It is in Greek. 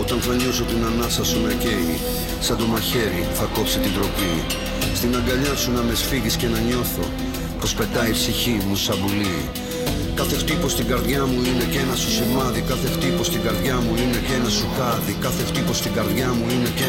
Όταν θα νιώσω την ανάσα σου να καίει, σαν το μαχαίρι θα κόψει την τροπή. Στην αγκαλιά σου να με σφίγγεις και να νιώθω πως πετάει η ψυχή μου σαν πουλί. Κάθε χτύπος στην καρδιά μου είναι και ένα σου σημάδι. Κάθε χτύπος στην καρδιά μου είναι και ένα σου χάδι. Κάθε χτύπος στην καρδιά μου είναι και